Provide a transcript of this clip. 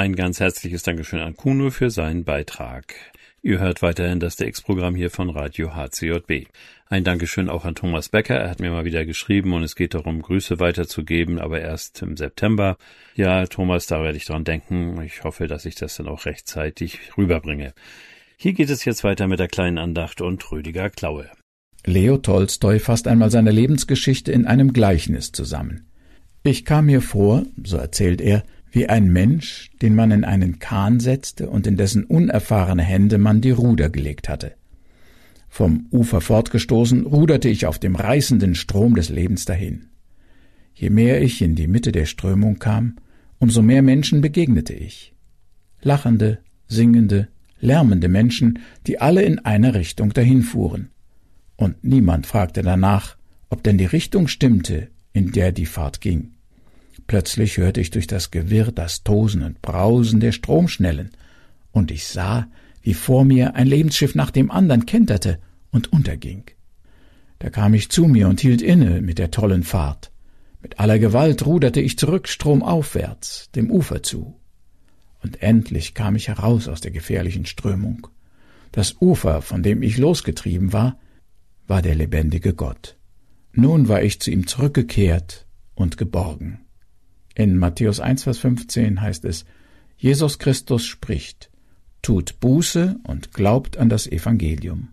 Ein ganz herzliches Dankeschön an Kuno für seinen Beitrag. Ihr hört weiterhin das DX-Programm hier von Radio HCJB. Ein Dankeschön auch an Thomas Becker. Er hat mir mal wieder geschrieben und es geht darum, Grüße weiterzugeben, aber erst im September. Ja, Thomas, da werde ich dran denken. Ich hoffe, dass ich das dann auch rechtzeitig rüberbringe. Hier geht es jetzt weiter mit der kleinen Andacht und Rüdiger Klaue. Leo Tolstoi fasst einmal seine Lebensgeschichte in einem Gleichnis zusammen. Ich kam mir vor, so erzählt er, wie ein Mensch, den man in einen Kahn setzte und in dessen unerfahrene Hände man die Ruder gelegt hatte. Vom Ufer fortgestoßen, ruderte ich auf dem reißenden Strom des Lebens dahin. Je mehr ich in die Mitte der Strömung kam, umso mehr Menschen begegnete ich. Lachende, singende, lärmende Menschen, die alle in eine Richtung dahinfuhren. Und niemand fragte danach, ob denn die Richtung stimmte, in der die Fahrt ging. Plötzlich hörte ich durch das Gewirr das Tosen und Brausen der Stromschnellen, und ich sah, wie vor mir ein Lebensschiff nach dem anderen kenterte und unterging. Da kam ich zu mir und hielt inne mit der tollen Fahrt. Mit aller Gewalt ruderte ich zurück stromaufwärts, dem Ufer zu. Und endlich kam ich heraus aus der gefährlichen Strömung. Das Ufer, von dem ich losgetrieben war der lebendige Gott. Nun war ich zu ihm zurückgekehrt und geborgen. In Matthäus 1, Vers 15 heißt es, Jesus Christus spricht, tut Buße und glaubt an das Evangelium.